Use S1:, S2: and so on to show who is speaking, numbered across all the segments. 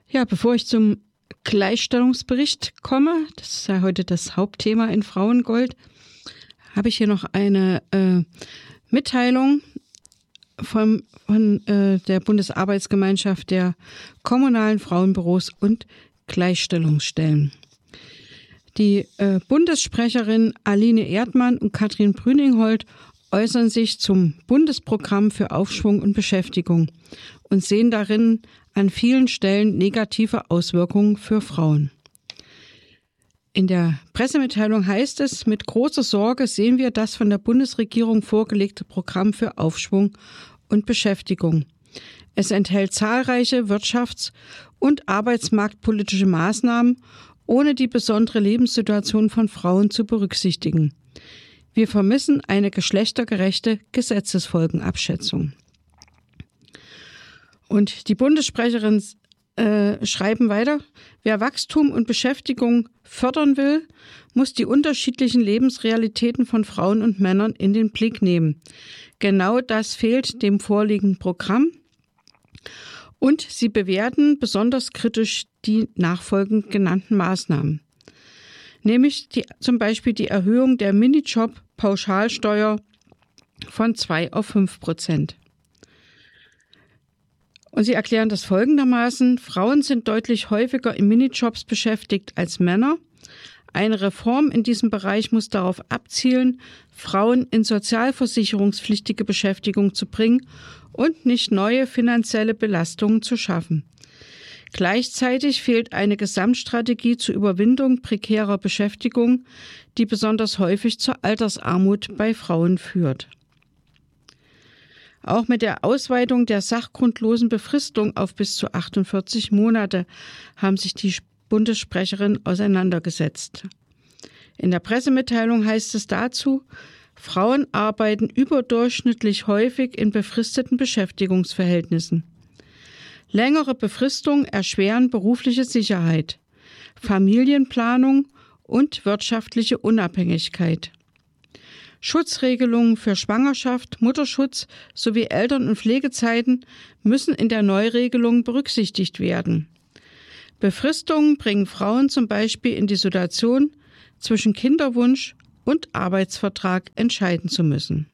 S1: Ja, bevor ich zum Gleichstellungsbericht komme, das ist ja heute das Hauptthema in Frauengold, habe ich hier noch eine Mitteilung von der Bundesarbeitsgemeinschaft der kommunalen Frauenbüros und Gleichstellungsstellen. Die Bundessprecherin Aline Erdmann und Katrin Brüningholt äußern sich zum Bundesprogramm für Aufschwung und Beschäftigung und sehen darin an vielen Stellen negative Auswirkungen für Frauen. In der Pressemitteilung heißt es, mit großer Sorge sehen wir das von der Bundesregierung vorgelegte Programm für Aufschwung und Beschäftigung. Es enthält zahlreiche wirtschafts- und arbeitsmarktpolitische Maßnahmen, ohne die besondere Lebenssituation von Frauen zu berücksichtigen. Wir vermissen eine geschlechtergerechte Gesetzesfolgenabschätzung. Und die Bundessprecherin schreiben weiter, wer Wachstum und Beschäftigung fördern will, muss die unterschiedlichen Lebensrealitäten von Frauen und Männern in den Blick nehmen. Genau das fehlt dem vorliegenden Programm. Und sie bewerten besonders kritisch die nachfolgend genannten Maßnahmen. Nämlich zum Beispiel die Erhöhung der Minijob-Pauschalsteuer von 2 auf 5%. Und sie erklären das folgendermaßen: Frauen sind deutlich häufiger in Minijobs beschäftigt als Männer. Eine Reform in diesem Bereich muss darauf abzielen, Frauen in sozialversicherungspflichtige Beschäftigung zu bringen und nicht neue finanzielle Belastungen zu schaffen. Gleichzeitig fehlt eine Gesamtstrategie zur Überwindung prekärer Beschäftigung, die besonders häufig zur Altersarmut bei Frauen führt. Auch mit der Ausweitung der sachgrundlosen Befristung auf bis zu 48 Monate haben sich die Bundessprecherin auseinandergesetzt. In der Pressemitteilung heißt es dazu, Frauen arbeiten überdurchschnittlich häufig in befristeten Beschäftigungsverhältnissen. Längere Befristungen erschweren berufliche Sicherheit, Familienplanung und wirtschaftliche Unabhängigkeit. Schutzregelungen für Schwangerschaft, Mutterschutz sowie Eltern- und Pflegezeiten müssen in der Neuregelung berücksichtigt werden. Befristungen bringen Frauen zum Beispiel in die Situation, zwischen Kinderwunsch und Arbeitsvertrag entscheiden zu müssen.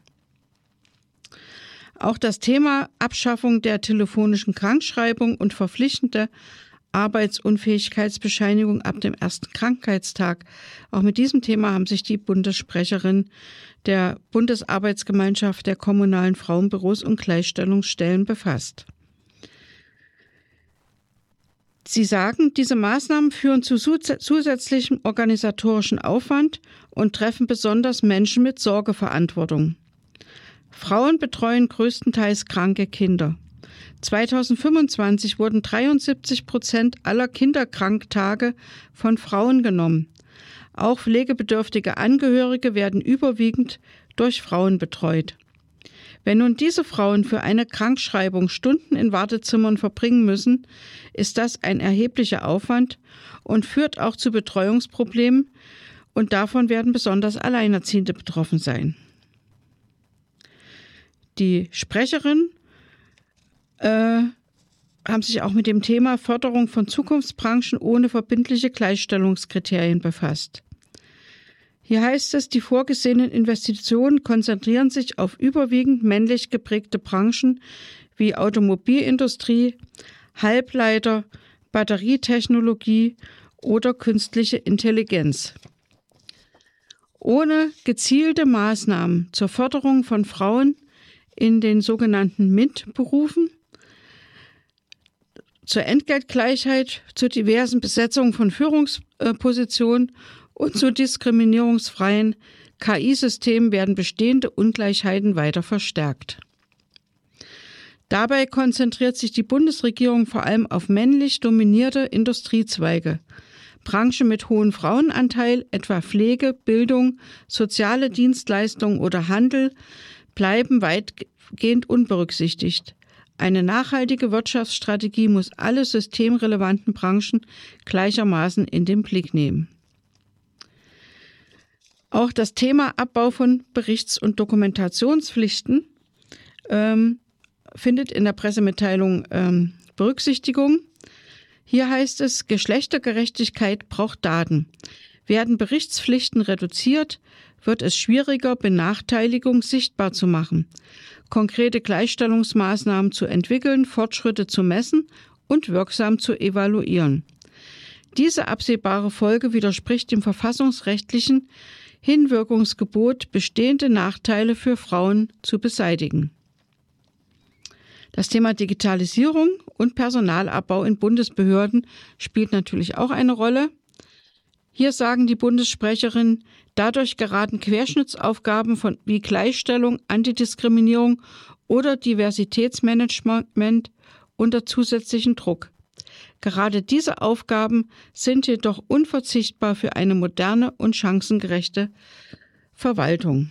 S1: Auch das Thema Abschaffung der telefonischen Krankschreibung und verpflichtende Arbeitsunfähigkeitsbescheinigung ab dem ersten Krankheitstag. Auch mit diesem Thema haben sich die Bundessprecherin der Bundesarbeitsgemeinschaft der kommunalen Frauenbüros und Gleichstellungsstellen befasst. Sie sagen, diese Maßnahmen führen zu zusätzlichem organisatorischen Aufwand und treffen besonders Menschen mit Sorgeverantwortung. Frauen betreuen größtenteils kranke Kinder. 2025 wurden 73% aller Kinderkranktage von Frauen genommen. Auch pflegebedürftige Angehörige werden überwiegend durch Frauen betreut. Wenn nun diese Frauen für eine Krankschreibung Stunden in Wartezimmern verbringen müssen, ist das ein erheblicher Aufwand und führt auch zu Betreuungsproblemen, und davon werden besonders Alleinerziehende betroffen sein. Die Sprecherin haben sich auch mit dem Thema Förderung von Zukunftsbranchen ohne verbindliche Gleichstellungskriterien befasst. Hier heißt es, die vorgesehenen Investitionen konzentrieren sich auf überwiegend männlich geprägte Branchen wie Automobilindustrie, Halbleiter, Batterietechnologie oder künstliche Intelligenz. Ohne gezielte Maßnahmen zur Förderung von Frauen in den sogenannten MINT-Berufen, zur Entgeltgleichheit, zur diversen Besetzung von Führungspositionen und zu diskriminierungsfreien KI-Systemen werden bestehende Ungleichheiten weiter verstärkt. Dabei konzentriert sich die Bundesregierung vor allem auf männlich dominierte Industriezweige. Branchen mit hohem Frauenanteil, etwa Pflege, Bildung, soziale Dienstleistungen oder Handel, bleiben weitgehend unberücksichtigt. Eine nachhaltige Wirtschaftsstrategie muss alle systemrelevanten Branchen gleichermaßen in den Blick nehmen. Auch das Thema Abbau von Berichts- und Dokumentationspflichten findet in der Pressemitteilung Berücksichtigung. Hier heißt es, Geschlechtergerechtigkeit braucht Daten. Werden Berichtspflichten reduziert, wird es schwieriger, Benachteiligung sichtbar zu machen, konkrete Gleichstellungsmaßnahmen zu entwickeln, Fortschritte zu messen und wirksam zu evaluieren. Diese absehbare Folge widerspricht dem verfassungsrechtlichen Hinwirkungsgebot, bestehende Nachteile für Frauen zu beseitigen. Das Thema Digitalisierung und Personalabbau in Bundesbehörden spielt natürlich auch eine Rolle. Hier sagen die Bundessprecherin, dadurch geraten Querschnittsaufgaben wie Gleichstellung, Antidiskriminierung oder Diversitätsmanagement unter zusätzlichen Druck. Gerade diese Aufgaben sind jedoch unverzichtbar für eine moderne und chancengerechte Verwaltung.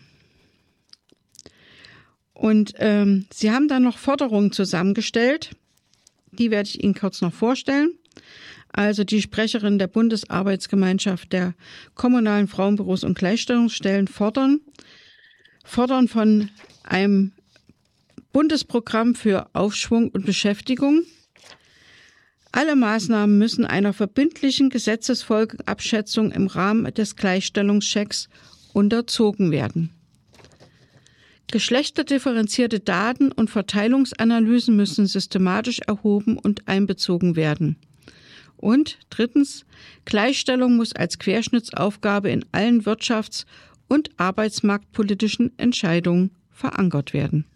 S1: Und sie haben dann noch Forderungen zusammengestellt, die werde ich Ihnen kurz noch vorstellen. Also die Sprecherin der Bundesarbeitsgemeinschaft der kommunalen Frauenbüros und Gleichstellungsstellen fordern von einem Bundesprogramm für Aufschwung und Beschäftigung. Alle Maßnahmen müssen einer verbindlichen Gesetzesfolgenabschätzung im Rahmen des Gleichstellungschecks unterzogen werden. Geschlechterdifferenzierte Daten und Verteilungsanalysen müssen systematisch erhoben und einbezogen werden. Und drittens, Gleichstellung muss als Querschnittsaufgabe in allen wirtschafts- und arbeitsmarktpolitischen Entscheidungen verankert werden.